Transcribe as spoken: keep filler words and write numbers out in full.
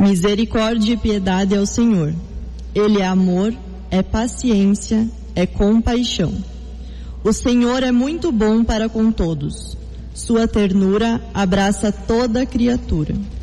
Misericórdia e piedade ao Senhor. Ele é amor, é paciência, é compaixão. O Senhor é muito bom para com todos. Sua ternura abraça toda criatura.